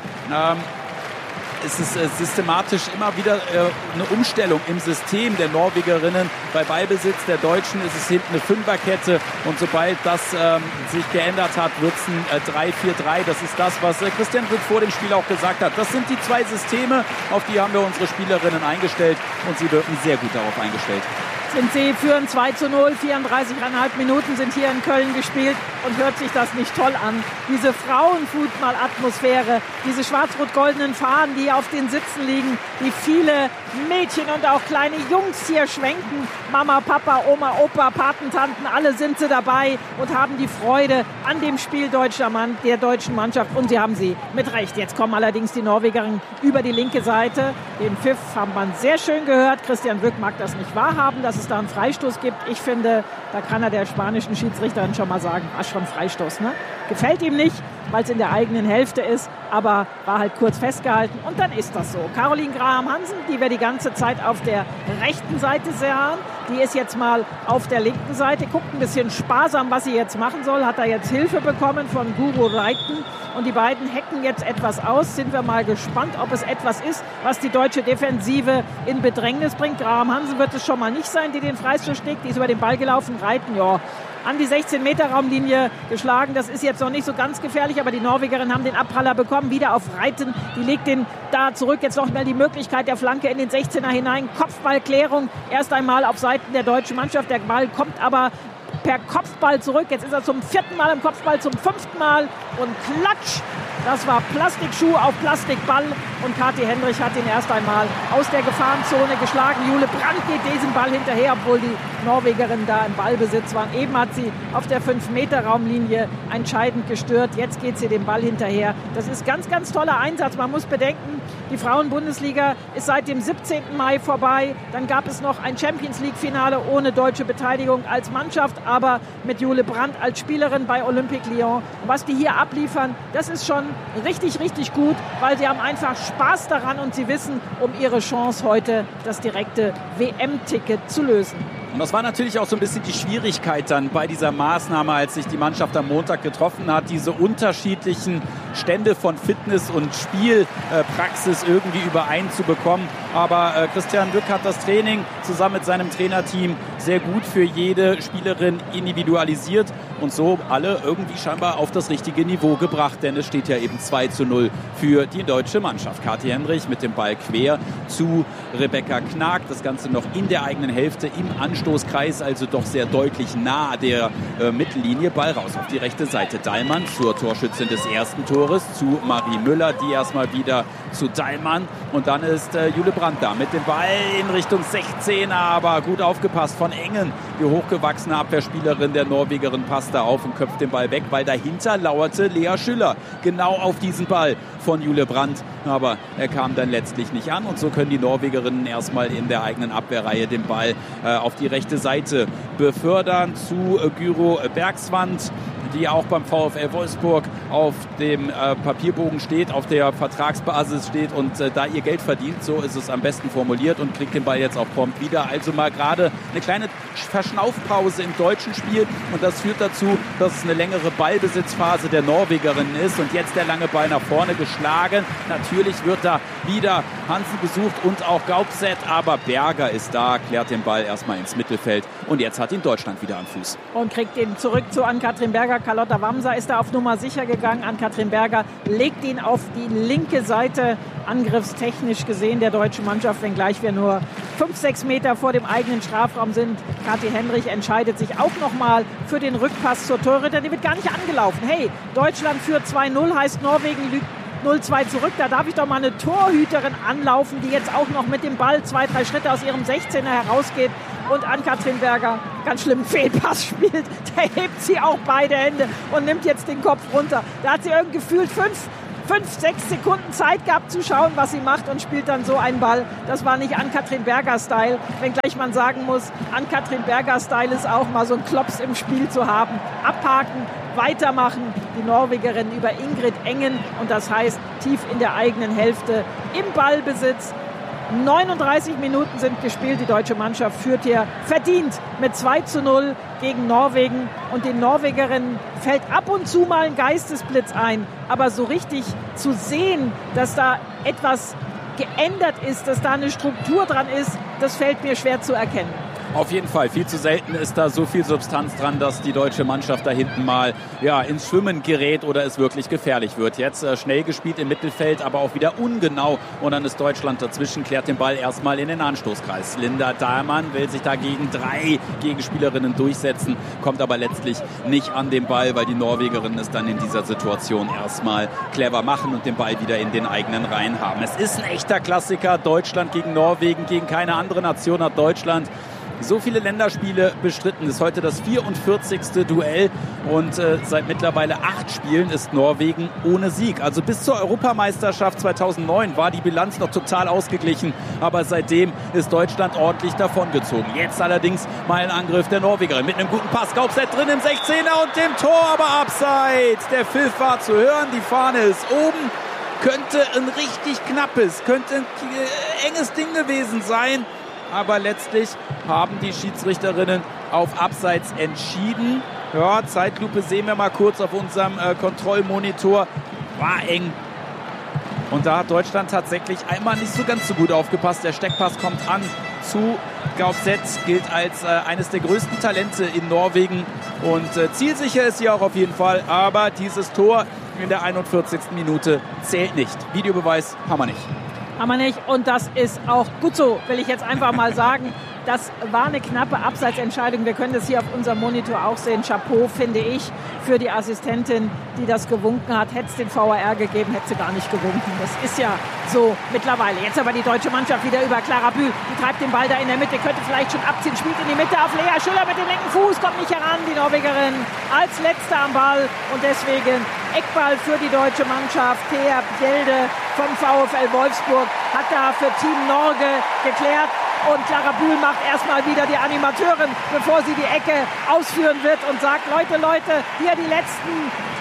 S2: ist es systematisch immer wieder eine Umstellung im System der Norwegerinnen. Bei Ballbesitz der Deutschen ist es hinten eine Fünferkette und sobald das sich geändert hat, wird es ein 3-4-3. Das ist das, was Christian Rück vor dem Spiel auch gesagt hat. Das sind die zwei Systeme, auf die haben wir unsere Spielerinnen eingestellt und sie wirken sehr gut darauf eingestellt.
S1: Sie führen 2:0, 34,5 Minuten sind hier in Köln gespielt und hört sich das nicht toll an. Diese Frauenfußball-Atmosphäre, diese schwarz-rot-goldenen Fahnen, die auf den Sitzen liegen, die viele Mädchen und auch kleine Jungs hier schwenken. Mama, Papa, Oma, Opa, Patentanten, alle sind sie dabei und haben die Freude an dem Spiel der deutschen Mannschaft. Und sie haben sie mit Recht. Jetzt kommen allerdings die Norwegerinnen über die linke Seite. Den Pfiff haben wir sehr schön gehört. Christian Wück mag das nicht wahrhaben, dass es da einen Freistoß gibt. Ich finde, da kann er der spanischen Schiedsrichterin schon mal sagen, schon Freistoß, ne? Gefällt ihm nicht, weil es in der eigenen Hälfte ist, aber war halt kurz festgehalten und dann ist das so. Caroline Graham-Hansen, die wir die ganze Zeit auf der rechten Seite sahen, die ist jetzt mal auf der linken Seite, guckt ein bisschen sparsam, was sie jetzt machen soll, hat da jetzt Hilfe bekommen von Guro Reiten und die beiden hacken jetzt etwas aus. Sind wir mal gespannt, ob es etwas ist, was die deutsche Defensive in Bedrängnis bringt. Graham-Hansen wird es schon mal nicht sein, die den Freistoß schlägt, die ist über den Ball gelaufen, Reiten, ja, an die 16-Meter-Raumlinie geschlagen. Das ist jetzt noch nicht so ganz gefährlich, aber die Norwegerinnen haben den Abpraller bekommen. Wieder auf Reiten. Die legt den da zurück. Jetzt noch mal die Möglichkeit der Flanke in den 16er hinein. Kopfballklärung erst einmal auf Seiten der deutschen Mannschaft. Der Ball kommt aber per Kopfball zurück. Jetzt ist er zum 4. Mal im Kopfball, zum 5. Mal und klatsch. Das war Plastikschuh auf Plastikball und Kathi Hendrich hat ihn erst einmal aus der Gefahrenzone geschlagen. Jule Brandt geht diesem Ball hinterher, obwohl die Norwegerinnen da im Ballbesitz waren. Eben hat sie auf der 5-Meter-Raumlinie entscheidend gestört. Jetzt geht sie dem Ball hinterher. Das ist ganz, ganz toller Einsatz. Man muss bedenken, die Frauen-Bundesliga ist seit dem 17. Mai vorbei. Dann gab es noch ein Champions-League-Finale ohne deutsche Beteiligung als Mannschaft, aber mit Jule Brandt als Spielerin bei Olympique Lyon. Und was die hier abliefern, das ist schon richtig, richtig gut, weil sie haben einfach Spaß daran und sie wissen um ihre Chance heute, das direkte WM-Ticket zu lösen.
S2: Und das war natürlich auch so ein bisschen die Schwierigkeit dann bei dieser Maßnahme, als sich die Mannschaft am Montag getroffen hat, diese unterschiedlichen Stände von Fitness und Spielpraxis irgendwie übereinzubekommen. Aber Christian Wück hat das Training zusammen mit seinem Trainerteam sehr gut für jede Spielerin individualisiert und so alle irgendwie scheinbar auf das richtige Niveau gebracht, denn es steht ja eben 2:0 für die deutsche Mannschaft. Kathi Hendrich mit dem Ball quer zu Rebecca Knag, das Ganze noch in der eigenen Hälfte im Anstoßkreis, also doch sehr deutlich nah der Mittellinie. Ball raus auf die rechte Seite. Dallmann zur Torschützin des ersten Tores, zu Marie Müller, die erstmal wieder zu Dallmann und dann ist Jule Brandt da mit dem Ball in Richtung 16, aber gut aufgepasst von Engen. Die hochgewachsene Abwehrspielerin der Norwegerin passt da auf und köpft den Ball weg, weil dahinter lauerte Lea Schüller genau auf diesen Ball von Jule Brandt, aber er kam dann letztlich nicht an und so können die Norwegerinnen erstmal in der eigenen Abwehrreihe den Ball auf die rechte Seite befördern zu Gyro Bergsvand. die auch beim VfL Wolfsburg auf dem Papierbogen steht, auf der Vertragsbasis steht und da ihr Geld verdient. So ist es am besten formuliert und kriegt den Ball jetzt auch prompt wieder. Also mal gerade eine kleine Verschnaufpause im deutschen Spiel und das führt dazu, dass es eine längere Ballbesitzphase der Norwegerinnen ist und jetzt der lange Ball nach vorne geschlagen. Natürlich wird da wieder Hansen gesucht und auch Gaupset, aber Berger ist da, klärt den Ball erstmal ins Mittelfeld und jetzt hat ihn Deutschland wieder am Fuß.
S1: Und kriegt ihn zurück zu Ann-Kathrin Berger. Carlotta Wamser ist da auf Nummer sicher gegangen. Ann-Kathrin Berger legt ihn auf die linke Seite, angriffstechnisch gesehen der deutschen Mannschaft, wenngleich wir nur 5-6 Meter vor dem eigenen Strafraum sind. Kathi Henrich entscheidet sich auch nochmal für den Rückpass zur Torhüterin. Die wird gar nicht angelaufen. Hey, Deutschland führt 2-0, heißt Norwegen lügt 0-2 zurück. Da darf ich doch mal eine Torhüterin anlaufen, die jetzt auch noch mit dem Ball 2-3 Schritte aus ihrem 16er herausgeht und Ann-Kathrin Berger ganz schlimm Fehlpass spielt. Da hebt sie auch beide Hände und nimmt jetzt den Kopf runter. Da hat sie irgendwie gefühlt 5-6 Sekunden Zeit gehabt zu schauen, was sie macht und spielt dann so einen Ball. Das war nicht Ann-Kathrin Berger-Style, wenngleich man sagen muss, Ann-Kathrin Berger-Style ist auch mal so ein Klops im Spiel zu haben. Abhaken, weitermachen, die Norwegerin über Ingrid Engen und das heißt tief in der eigenen Hälfte im Ballbesitz. 39 Minuten sind gespielt. Die deutsche Mannschaft führt hier verdient mit 2-0 gegen Norwegen. Und den Norwegerinnen fällt ab und zu mal ein Geistesblitz ein. Aber so richtig zu sehen, dass da etwas geändert ist, dass da eine Struktur dran ist, das fällt mir schwer zu erkennen.
S2: Auf jeden Fall, viel zu selten ist da so viel Substanz dran, dass die deutsche Mannschaft da hinten mal ins Schwimmen gerät oder es wirklich gefährlich wird. Jetzt schnell gespielt im Mittelfeld, aber auch wieder ungenau. Und dann ist Deutschland dazwischen, klärt den Ball erstmal in den Anstoßkreis. Linda Dahlmann will sich da gegen 3 Gegenspielerinnen durchsetzen, kommt aber letztlich nicht an den Ball, weil die Norwegerinnen es dann in dieser Situation erstmal clever machen und den Ball wieder in den eigenen Reihen haben. Es ist ein echter Klassiker, Deutschland gegen Norwegen, gegen keine andere Nation hat Deutschland so viele Länderspiele bestritten. Das ist heute das 44. Duell und seit mittlerweile 8 Spielen ist Norwegen ohne Sieg. Also bis zur Europameisterschaft 2009 war die Bilanz noch total ausgeglichen, aber seitdem ist Deutschland ordentlich davongezogen. Jetzt allerdings mal ein Angriff der Norwegerin mit einem guten Pass. Gaupset drin im 16er und dem Tor, aber abseits. Der Pfiff war zu hören, die Fahne ist oben. Könnte ein richtig knappes, könnte ein enges Ding gewesen sein. Aber letztlich haben die Schiedsrichterinnen auf Abseits entschieden. Ja, Zeitlupe sehen wir mal kurz auf unserem Kontrollmonitor. War eng. Und da hat Deutschland tatsächlich einmal nicht so ganz so gut aufgepasst. Der Steckpass kommt an zu Gaupset, gilt als eines der größten Talente in Norwegen. Und zielsicher ist sie auch auf jeden Fall. Aber dieses Tor in der 41. Minute zählt nicht. Videobeweis haben wir nicht.
S1: Aber nicht. Und das ist auch gut so, will ich jetzt einfach mal sagen. Das war eine knappe Abseitsentscheidung. Wir können das hier auf unserem Monitor auch sehen. Chapeau, finde ich, für die Assistentin, die das gewunken hat. Hätte es den VAR gegeben, hätte sie gar nicht gewunken. Das ist ja so mittlerweile. Jetzt aber die deutsche Mannschaft wieder über Clara Bühl. Die treibt den Ball da in der Mitte, könnte vielleicht schon abziehen. Spielt in die Mitte auf Lea Schüller mit dem linken Fuß. Kommt nicht heran, die Norwegerin als Letzte am Ball. Und deswegen Eckball für die deutsche Mannschaft. Thea Bjelde vom VfL Wolfsburg hat da für Team Norge geklärt. Und Clara Bühl macht erstmal wieder die Animateurin, bevor sie die Ecke ausführen wird und sagt, Leute, hier die letzten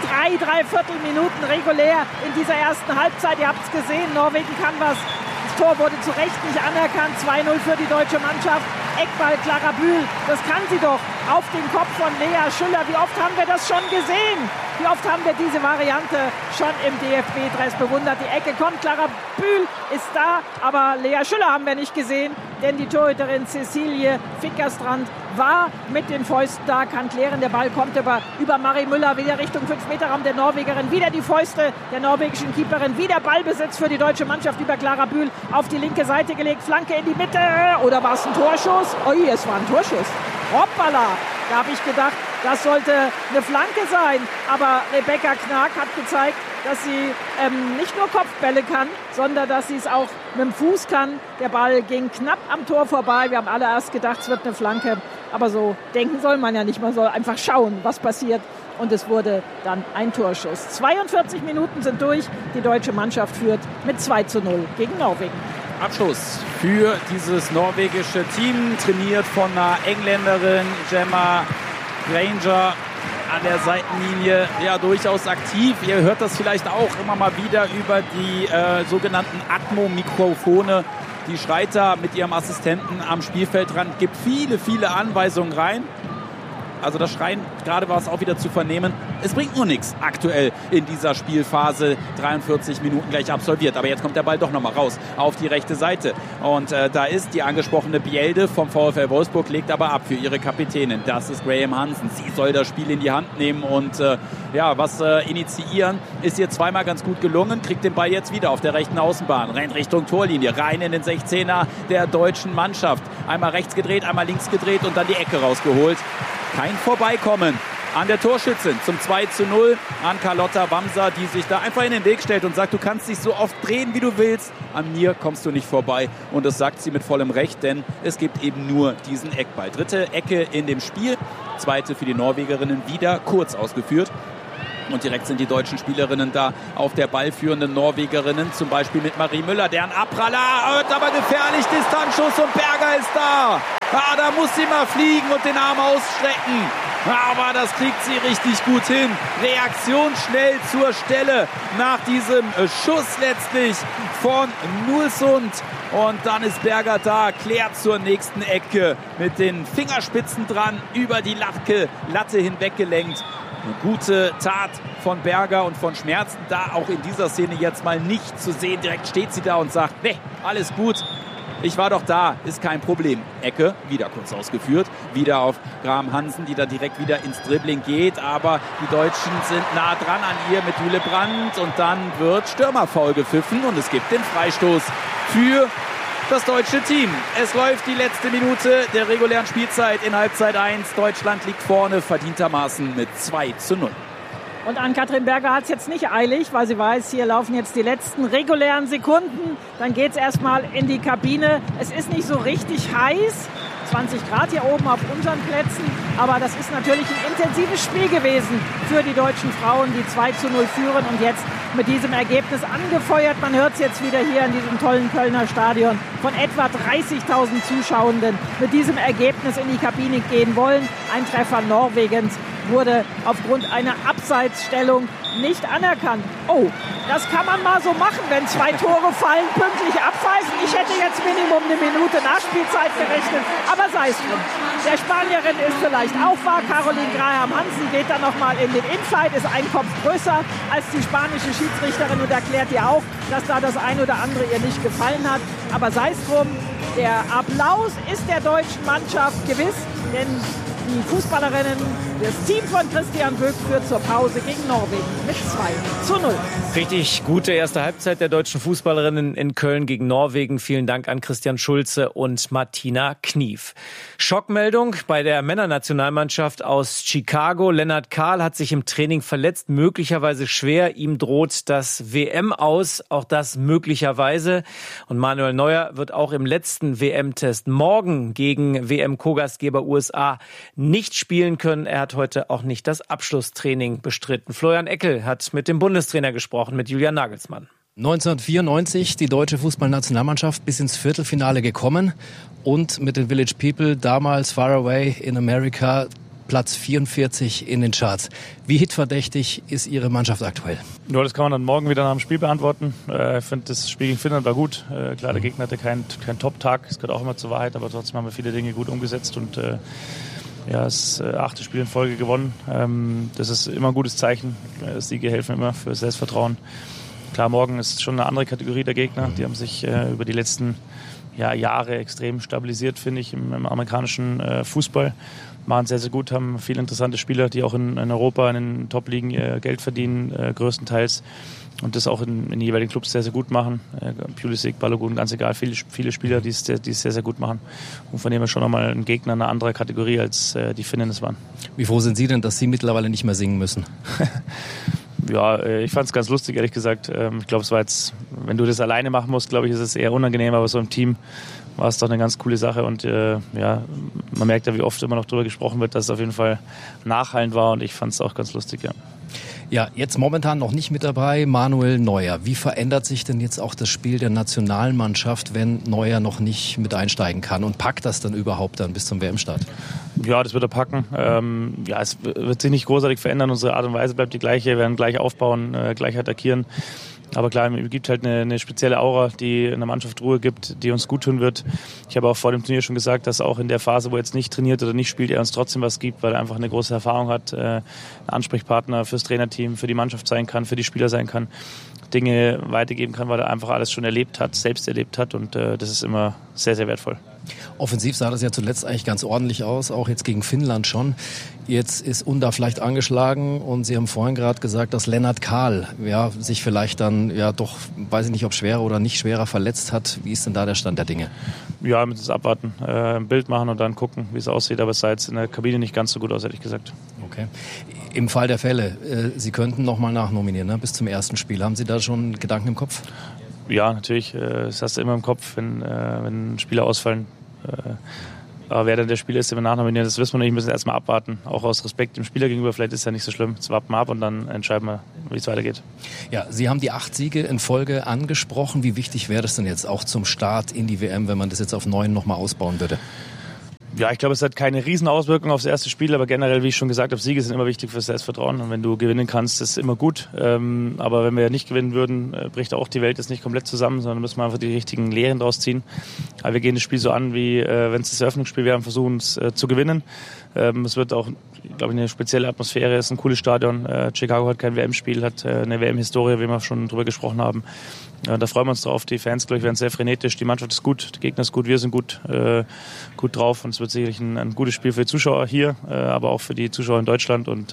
S1: 3 Viertelminuten regulär in dieser ersten Halbzeit. Ihr habt es gesehen, Norwegen kann was. Das Tor wurde zu Recht nicht anerkannt. 2-0 für die deutsche Mannschaft. Eckball Clara Bühl, das kann sie doch. Auf den Kopf von Lea Schüller. Wie oft haben wir das schon gesehen? Wie oft haben wir diese Variante schon im DFB-Dress bewundert? Die Ecke kommt, Clara Bühl ist da, aber Lea Schüller haben wir nicht gesehen, denn die Torhüterin Cecilie Fickerstrand war mit den Fäusten da, kann klären. Der Ball kommt über Marie Müller wieder Richtung 5-Meter-Raum der Norwegerin. Wieder die Fäuste der norwegischen Keeperin. Wieder Ballbesitz für die deutsche Mannschaft über Clara Bühl auf die linke Seite gelegt. Flanke in die Mitte. Oder war es ein Torschuss? Ui, es war ein Torschuss. Hoppala! Da habe ich gedacht, das sollte eine Flanke sein. Aber Rebecca Knag hat gezeigt, dass sie nicht nur Kopfbälle kann, sondern dass sie es auch mit dem Fuß kann. Der Ball ging knapp am Tor vorbei. Wir haben alle erst gedacht, es wird eine Flanke. Aber so denken soll man ja nicht. Man soll einfach schauen, was passiert. Und es wurde dann ein Torschuss. 42 Minuten sind durch. Die deutsche Mannschaft führt mit 2-0 gegen Norwegen.
S2: Abschluss für dieses norwegische Team, trainiert von einer Engländerin, Gemma Granger. an der Seitenlinie ja durchaus aktiv. Ihr hört das vielleicht auch immer mal wieder über die sogenannten Atmo-Mikrofone. Die schreit da mit ihrem Assistenten am Spielfeldrand, gibt viele Anweisungen rein. Also das Schreien, gerade war es auch wieder zu vernehmen. Es bringt nur nichts aktuell in dieser Spielphase. 43 Minuten gleich absolviert. Aber jetzt kommt der Ball doch nochmal raus auf die rechte Seite. Und da ist die angesprochene Bielde vom VfL Wolfsburg, legt aber ab für ihre Kapitänin. Das ist Graham Hansen. Sie soll das Spiel in die Hand nehmen und was initiieren. Ist ihr zweimal ganz gut gelungen. Kriegt den Ball jetzt wieder auf der rechten Außenbahn. Rennt Richtung Torlinie. Rein in den 16er der deutschen Mannschaft. Einmal rechts gedreht, einmal links gedreht und dann die Ecke rausgeholt. Kein Vorbeikommen an der Torschützin zum 2:0 an Carlotta Wamser, die sich da einfach in den Weg stellt und sagt, du kannst dich so oft drehen, wie du willst. An mir kommst du nicht vorbei. Und das sagt sie mit vollem Recht, denn es gibt eben nur diesen Eckball. Dritte Ecke in dem Spiel, zweite für die Norwegerinnen, wieder kurz ausgeführt. Und direkt sind die deutschen Spielerinnen da auf der ballführenden Norwegerinnen, zum Beispiel mit Marie Müller, deren Abpraller wird aber gefährlich, Distanzschuss und Berger ist da. Da muss sie mal fliegen und den Arm ausstrecken. Aber das kriegt sie richtig gut hin. Reaktion schnell zur Stelle nach diesem Schuss letztlich von Nulsund. Und dann ist Berger da, klärt zur nächsten Ecke mit den Fingerspitzen dran, über die Latte hinweggelenkt. Eine gute Tat von Berger und von Schmerzen, da auch in dieser Szene jetzt mal nicht zu sehen. Direkt steht sie da und sagt, nee, alles gut. Ich war doch da, ist kein Problem. Ecke, wieder kurz ausgeführt. Wieder auf Graham Hansen, die da direkt wieder ins Dribbling geht. Aber die Deutschen sind nah dran an ihr mit Jule Brandt. Und dann wird Stürmerfoul gepfiffen und es gibt den Freistoß für das deutsche Team. Es läuft die letzte Minute der regulären Spielzeit in Halbzeit 1. Deutschland liegt vorne, verdientermaßen mit 2:0.
S1: Und Ann-Kathrin Berger hat es jetzt nicht eilig, weil sie weiß, hier laufen jetzt die letzten regulären Sekunden. Dann geht es erstmal in die Kabine. Es ist nicht so richtig heiß. 20 Grad hier oben auf unseren Plätzen. Aber das ist natürlich ein intensives Spiel gewesen für die deutschen Frauen, die 2:0 führen und jetzt mit diesem Ergebnis angefeuert. Man hört es jetzt wieder hier in diesem tollen Kölner Stadion von etwa 30.000 Zuschauenden mit diesem Ergebnis in die Kabine gehen wollen. Ein Treffer Norwegens wurde aufgrund einer Abseitsstellung nicht anerkannt. Oh, das kann man mal so machen, wenn 2 Tore fallen, pünktlich abpfeifen. Ich hätte jetzt Minimum eine Minute Nachspielzeit gerechnet, aber sei es drum. Der Spanierin ist vielleicht auch wahr. Caroline Graham Hansen geht dann nochmal in den Inside, ist ein Kopf größer als die spanische Schiedsrichterin und erklärt ihr auch, dass da das ein oder andere ihr nicht gefallen hat. Aber sei es drum, der Applaus ist der deutschen Mannschaft gewiss, denn die Fußballerinnen, das Team von Christian Böck führt zur Pause gegen Norwegen mit 2:0.
S3: Richtig gute erste Halbzeit der deutschen Fußballerinnen in Köln gegen Norwegen. Vielen Dank an Christian Schulze und Martina Knief. Schockmeldung bei der Männernationalmannschaft aus Chicago. Lennart Kahl hat sich im Training verletzt, möglicherweise schwer. Ihm droht das WM aus, auch das möglicherweise. Und Manuel Neuer wird auch im letzten WM-Test morgen gegen WM-Co-Gastgeber USA nicht spielen können. Er hat heute auch nicht das Abschlusstraining bestritten. Florian Eckel hat mit dem Bundestrainer gesprochen, mit Julian Nagelsmann.
S4: 1994 die deutsche Fußballnationalmannschaft bis ins Viertelfinale gekommen und mit den Village People damals Far Away in America Platz 44 in den Charts. Wie hitverdächtig ist Ihre Mannschaft aktuell?
S5: Ja, das kann man dann morgen wieder nach dem Spiel beantworten. Ich finde, das Spiel gegen Finnland war gut. Klar, der Gegner hatte keinen Top-Tag, das gehört auch immer zur Wahrheit, aber trotzdem haben wir viele Dinge gut umgesetzt und das 8. Spiel in Folge gewonnen. Das ist immer ein gutes Zeichen. Siege helfen immer für Selbstvertrauen. Klar, morgen ist schon eine andere Kategorie der Gegner. Die haben sich über die letzten Jahre extrem stabilisiert, finde ich, im amerikanischen Fußball. Machen sehr, sehr gut, haben viele interessante Spieler, die auch in Europa, in den Top-Ligen ihr Geld verdienen, größtenteils. Und das auch in den jeweiligen Clubs sehr, sehr gut machen. Pulisic, Balogun, ganz egal, viele Spieler, die es sehr, sehr gut machen. Und von dem her schon nochmal ein Gegner einer anderen Kategorie, als die Finnen es waren.
S4: Wie froh sind Sie denn, dass Sie mittlerweile nicht mehr singen müssen?
S5: Ja, ich fand es ganz lustig, ehrlich gesagt. Ich glaube, es war jetzt, wenn du das alleine machen musst, glaube ich, ist es eher unangenehm, aber so im Team war es doch eine ganz coole Sache und man merkt ja, wie oft immer noch darüber gesprochen wird, dass es auf jeden Fall nachhallend war und ich fand es auch ganz lustig, ja.
S4: Ja, jetzt momentan noch nicht mit dabei, Manuel Neuer. Wie verändert sich denn jetzt auch das Spiel der Nationalmannschaft, wenn Neuer noch nicht mit einsteigen kann? Und packt das dann überhaupt dann bis zum WM-Start?
S5: Ja, das wird er packen. Es wird sich nicht großartig verändern. Unsere Art und Weise bleibt die gleiche. Wir werden gleich aufbauen, gleich attackieren. Aber klar, es gibt halt eine spezielle Aura, die in der Mannschaft Ruhe gibt, die uns gut tun wird. Ich habe auch vor dem Turnier schon gesagt, dass auch in der Phase, wo er jetzt nicht trainiert oder nicht spielt, er uns trotzdem was gibt, weil er einfach eine große Erfahrung hat, ein Ansprechpartner fürs Trainerteam, für die Mannschaft sein kann, für die Spieler sein kann, Dinge weitergeben kann, weil er einfach alles schon erlebt hat, selbst erlebt hat, und das ist immer sehr, sehr wertvoll.
S4: Offensiv sah das ja zuletzt eigentlich ganz ordentlich aus, auch jetzt gegen Finnland schon. Jetzt ist Unda vielleicht angeschlagen und Sie haben vorhin gerade gesagt, dass Lennart Kahl sich vielleicht dann doch, weiß ich nicht, ob schwerer oder nicht schwerer verletzt hat. Wie ist denn da der Stand der Dinge?
S5: Ja, wir müssen es abwarten, ein Bild machen und dann gucken, wie es aussieht. Aber es sah jetzt in der Kabine nicht ganz so gut aus, ehrlich gesagt.
S4: Okay. Im Fall der Fälle, Sie könnten nochmal nachnominieren, ne? Bis zum ersten Spiel. Haben Sie da schon Gedanken im Kopf?
S5: Ja, natürlich. Das hast du immer im Kopf, wenn Spieler ausfallen. Aber wer dann der Spieler ist, den wir nachnominieren, das wissen wir nicht. Wir müssen erstmal abwarten. Auch aus Respekt dem Spieler gegenüber. Vielleicht ist es ja nicht so schlimm. Jetzt warten wir ab und dann entscheiden wir, wie es weitergeht. Ja,
S4: Sie haben die 8 Siege in Folge angesprochen. Wie wichtig wäre das denn jetzt auch zum Start in die WM, wenn man das jetzt auf 9 nochmal ausbauen würde?
S5: Ja, ich glaube, es hat keine Riesenauswirkung aufs erste Spiel, aber generell, wie ich schon gesagt habe, Siege sind immer wichtig fürs Selbstvertrauen, und wenn du gewinnen kannst, ist immer gut. Aber wenn wir nicht gewinnen würden, bricht auch die Welt jetzt nicht komplett zusammen, sondern müssen wir einfach die richtigen Lehren draus ziehen. Aber wir gehen das Spiel so an, wie wenn es das Eröffnungsspiel wäre, und versuchen es zu gewinnen. Es wird auch, glaube ich, eine spezielle Atmosphäre, es ist ein cooles Stadion. Chicago hat kein WM-Spiel, hat eine WM-Historie, wie wir schon drüber gesprochen haben. Da freuen wir uns drauf. Die Fans, glaube ich, werden sehr frenetisch. Die Mannschaft ist gut, der Gegner ist gut, wir sind gut drauf. Und es wird sicherlich ein gutes Spiel für die Zuschauer hier, aber auch für die Zuschauer in Deutschland. Und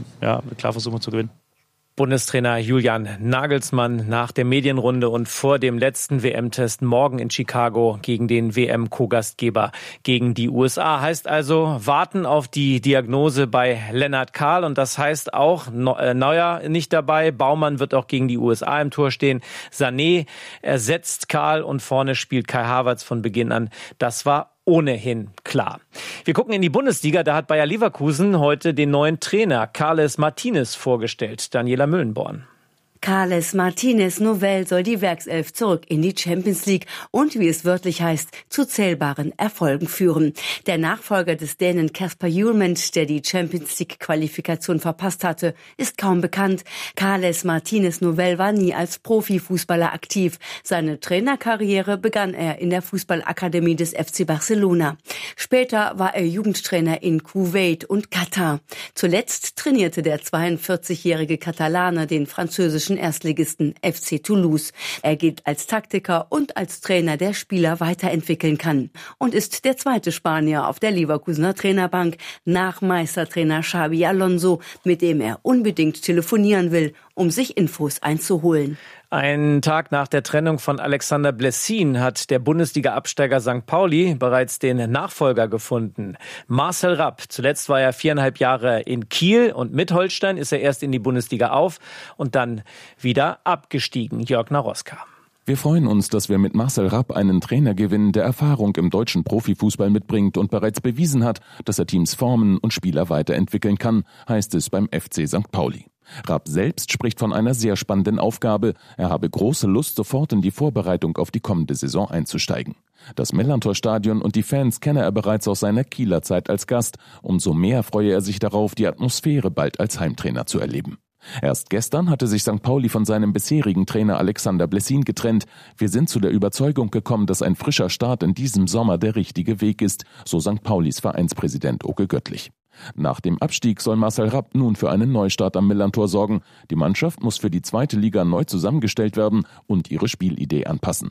S5: klar versuchen wir zu gewinnen.
S3: Bundestrainer Julian Nagelsmann nach der Medienrunde und vor dem letzten WM-Test morgen in Chicago gegen den WM-Co-Gastgeber, gegen die USA. Heißt also warten auf die Diagnose bei Lennart Kahl, und das heißt auch Neuer nicht dabei. Baumann wird auch gegen die USA im Tor stehen. Sané ersetzt Kahl und vorne spielt Kai Havertz von Beginn an. Das war ohnehin klar. Wir gucken in die Bundesliga. Da hat Bayer Leverkusen heute den neuen Trainer Carles Martinez vorgestellt. Daniela Müllenborn.
S6: Carles Martinez Novell soll die Werkself zurück in die Champions League und, wie es wörtlich heißt, zu zählbaren Erfolgen führen. Der Nachfolger des Dänen Kasper Hjulmand, der die Champions League-Qualifikation verpasst hatte, ist kaum bekannt. Carles Martinez Novell war nie als Profifußballer aktiv. Seine Trainerkarriere begann er in der Fußballakademie des FC Barcelona. Später war er Jugendtrainer in Kuwait und Katar. Zuletzt trainierte der 42-jährige Katalaner den französischen Erstligisten FC Toulouse. Er gilt als Taktiker und als Trainer, der Spieler weiterentwickeln kann. Und ist der zweite Spanier auf der Leverkusener Trainerbank nach Meistertrainer Xabi Alonso, mit dem er unbedingt telefonieren will, um sich Infos einzuholen.
S3: Einen Tag nach der Trennung von Alexander Blessin hat der Bundesliga-Absteiger St. Pauli bereits den Nachfolger gefunden. Marcel Rapp. Zuletzt war er 4,5 Jahre in Kiel, und mit Holstein ist er erst in die Bundesliga auf und dann wieder abgestiegen. Jörg Naroska.
S7: Wir freuen uns, dass wir mit Marcel Rapp einen Trainer gewinnen, der Erfahrung im deutschen Profifußball mitbringt und bereits bewiesen hat, dass er Teams formen und Spieler weiterentwickeln kann, heißt es beim FC St. Pauli. Rapp selbst spricht von einer sehr spannenden Aufgabe. Er habe große Lust, sofort in die Vorbereitung auf die kommende Saison einzusteigen. Das Mellerntor-Stadion und die Fans kenne er bereits aus seiner Kieler Zeit als Gast. Umso mehr freue er sich darauf, die Atmosphäre bald als Heimtrainer zu erleben. Erst gestern hatte sich St. Pauli von seinem bisherigen Trainer Alexander Blessin getrennt. Wir sind zu der Überzeugung gekommen, dass ein frischer Start in diesem Sommer der richtige Weg ist, so St. Paulis Vereinspräsident Oke Göttlich. Nach dem Abstieg soll Marcel Rapp nun für einen Neustart am Millerntor sorgen. Die Mannschaft muss für die zweite Liga neu zusammengestellt werden und ihre Spielidee anpassen.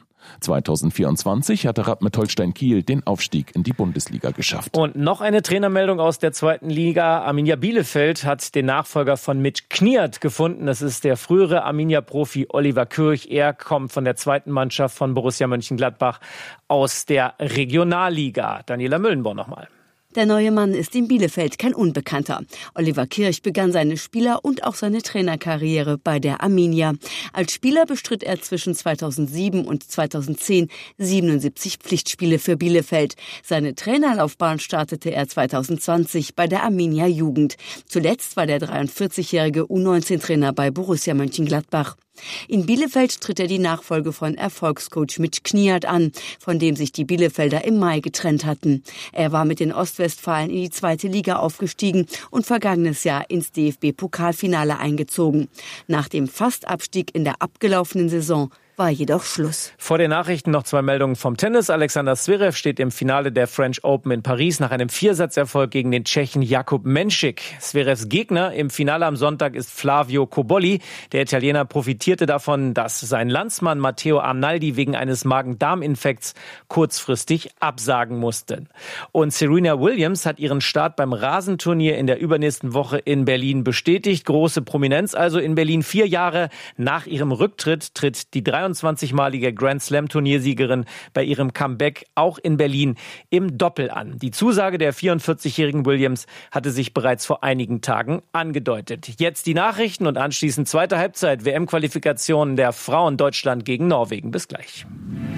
S7: 2024 hatte Rapp mit Holstein Kiel den Aufstieg in die Bundesliga geschafft.
S3: Und noch eine Trainermeldung aus der zweiten Liga. Arminia Bielefeld hat den Nachfolger von Mitch Kniert gefunden. Das ist der frühere Arminia-Profi Oliver Kürch. Er kommt von der zweiten Mannschaft von Borussia Mönchengladbach aus der Regionalliga. Daniela Müllenborn nochmal.
S6: Der neue Mann ist in Bielefeld kein Unbekannter. Oliver Kirch begann seine Spieler- und auch seine Trainerkarriere bei der Arminia. Als Spieler bestritt er zwischen 2007 und 2010 77 Pflichtspiele für Bielefeld. Seine Trainerlaufbahn startete er 2020 bei der Arminia Jugend. Zuletzt war der 43-jährige U19-Trainer bei Borussia Mönchengladbach. In Bielefeld tritt er die Nachfolge von Erfolgscoach Mitch Kniat an, von dem sich die Bielefelder im Mai getrennt hatten. Er war mit den Ostwestfalen in die 2. Liga aufgestiegen und vergangenes Jahr ins DFB-Pokalfinale eingezogen. Nach dem Fastabstieg in der abgelaufenen Saison war jedoch Schluss.
S3: Vor den Nachrichten noch 2 Meldungen vom Tennis. Alexander Zverev steht im Finale der French Open in Paris nach einem 4-Satz-Erfolg gegen den Tschechen Jakub Menšik. Zverevs Gegner im Finale am Sonntag ist Flavio Cobolli. Der Italiener profitierte davon, dass sein Landsmann Matteo Arnaldi wegen eines Magen-Darm-Infekts kurzfristig absagen musste. Und Serena Williams hat ihren Start beim Rasenturnier in der übernächsten Woche in Berlin bestätigt. Große Prominenz also in Berlin. 4 Jahre nach ihrem Rücktritt tritt die 23-malige Grand-Slam-Turniersiegerin bei ihrem Comeback auch in Berlin im Doppel an. Die Zusage der 44-jährigen Williams hatte sich bereits vor einigen Tagen angedeutet. Jetzt die Nachrichten und anschließend zweite Halbzeit WM-Qualifikation der Frauen Deutschland gegen Norwegen. Bis gleich.